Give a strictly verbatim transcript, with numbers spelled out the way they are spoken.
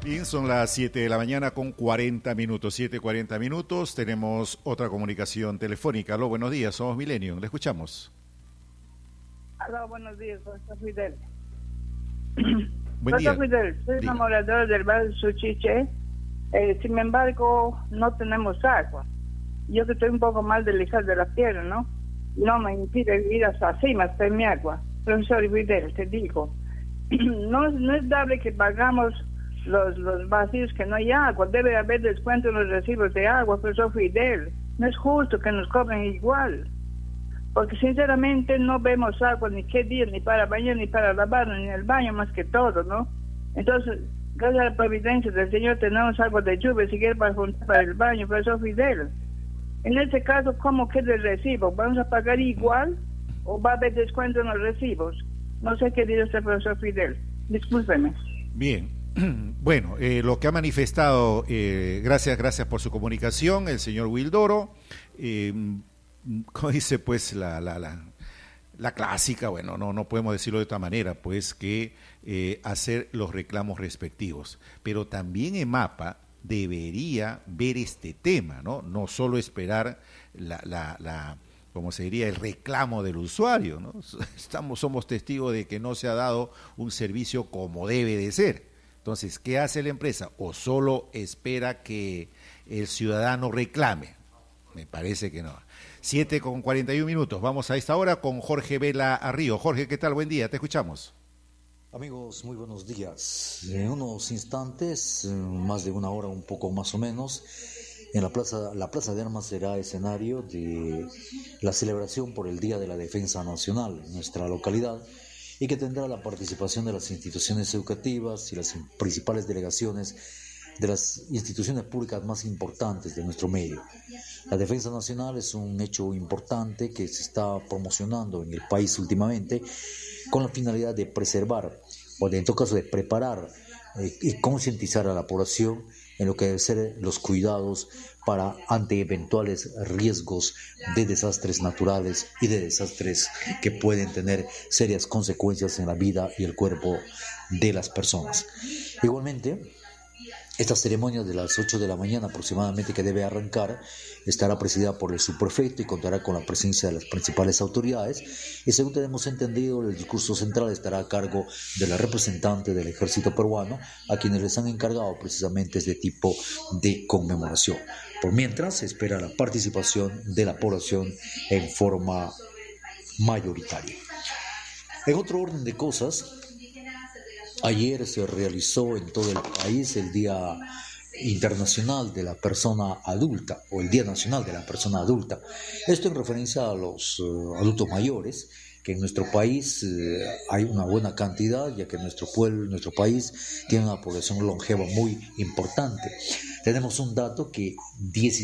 Bien, son las siete de la mañana con cuarenta minutos, siete cuarenta minutos. Tenemos otra comunicación telefónica. Aló, buenos días, somos Millennium, le escuchamos. Aló, buenos días, soy Fidel. Buen día. Fidel, soy una moradora del barrio Suchiche. Eh, sin embargo, no tenemos agua. Yo que estoy un poco mal delicada de la piel, ¿no? No me impide ir hasta cima, hasta mi agua. Profesor Fidel, te digo, no, no es dable que pagamos los, los vacíos que no hay agua. Debe haber descuento en los recibos de agua, profesor Fidel. No es justo que nos cobren igual. Porque sinceramente no vemos agua ni qué día, ni para bañar, ni para lavar, ni en el baño más que todo, ¿no? Entonces, gracias a la providencia del Señor tenemos agua de lluvia, si quiere para juntar para el baño, profesor Fidel. En este caso, ¿cómo queda el recibo? ¿Vamos a pagar igual o va a haber descuento en los recibos? No sé qué dice usted, profesor Fidel. Discúlpeme. Bien. Bueno, eh, lo que ha manifestado, eh, gracias, gracias por su comunicación, el señor Wildoro, eh, como dice pues la, la, la, la clásica, bueno, no, no podemos decirlo de otra manera, pues que eh, hacer los reclamos respectivos, pero también EMAPA debería ver este tema, ¿no? No solo esperar la, la, la como se diría, el reclamo del usuario, ¿no? Estamos, somos testigos de que no se ha dado un servicio como debe de ser. Entonces, ¿qué hace la empresa? ¿O solo espera que el ciudadano reclame? Me parece que no. siete con cuarenta y un minutos. Vamos a esta hora con Jorge Vela Arrío. Jorge, ¿qué tal? Buen día, te escuchamos. Amigos, muy buenos días. En unos instantes, más de una hora, un poco más o menos, en la plaza, la Plaza de Armas será escenario de la celebración por el Día de la Defensa Nacional en nuestra localidad, y que tendrá la participación de las instituciones educativas y las principales delegaciones de las instituciones públicas más importantes de nuestro medio. La defensa nacional es un hecho importante que se está promocionando en el país últimamente con la finalidad de preservar, o de, en todo caso de preparar eh, y concientizar a la población en lo que deben ser los cuidados para ante eventuales riesgos de desastres naturales y de desastres que pueden tener serias consecuencias en la vida y el cuerpo de las personas. Igualmente, esta ceremonia de las ocho de la mañana aproximadamente que debe arrancar estará presidida por el subprefecto y contará con la presencia de las principales autoridades, y según tenemos entendido el discurso central estará a cargo de la representante del ejército peruano, a quienes les han encargado precisamente este tipo de conmemoración. Por mientras se espera la participación de la población en forma mayoritaria. En otro orden de cosas, ayer se realizó en todo el país el Día Internacional de la Persona Adulta, o el Día Nacional de la Persona Adulta. Esto en referencia a los uh, adultos mayores, que en nuestro país eh, hay una buena cantidad, ya que nuestro pueblo, nuestro país tiene una población longeva muy importante. Tenemos un dato que